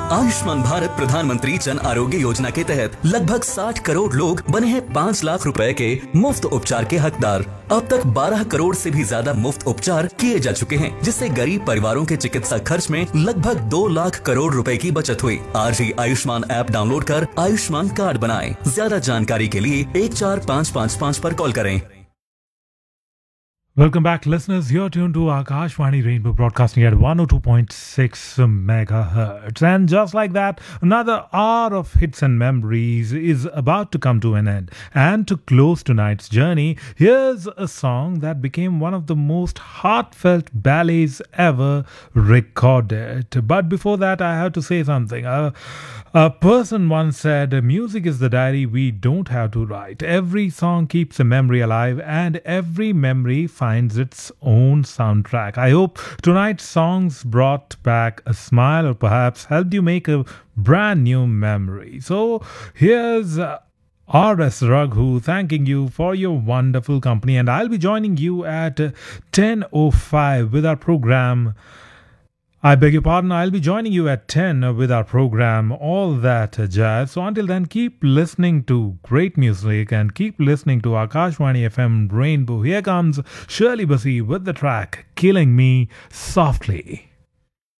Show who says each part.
Speaker 1: आयुष्मान भारत प्रधानमंत्री जन आरोग्य योजना के तहत लगभग 60 करोड़ लोग बने हैं 5 लाख रुपए के मुफ्त उपचार के हकदार। अब तक 12 करोड़ से भी ज्यादा मुफ्त उपचार किए जा चुके हैं, जिससे गरीब परिवारों के चिकित्सा खर्च में लगभग 2 लाख करोड़ रुपए की बचत हुई। आज ही आयुष्मान ऐप डाउनलोड कर आयुष्मान कार्ड बनाएं। ज्यादा जानकारी के लिए 14555 पर कॉल करें।
Speaker 2: Welcome back, listeners. You're tuned to Akashvani Rainbow Broadcasting at 102.6 megahertz. And just like that, another hour of hits and memories is about to come to an end. And to close tonight's journey, here's a song that became one of the most heartfelt ballets ever recorded. But before that, I have to say something. A person once said, music is the diary we don't have to write. Every song keeps a memory alive, and every memory finds its own soundtrack. I hope tonight's songs brought back a smile or perhaps helped you make a brand new memory. So here's R.S. Raghu thanking you for your wonderful company, and I'll be joining you at 10:05 with our program. I beg your pardon, I'll be joining you at 10 with our program, All That Jazz. So until then, keep listening to great music and keep listening to Akashvani FM Rainbow. Here comes Shirley Bassey with the track Killing Me Softly.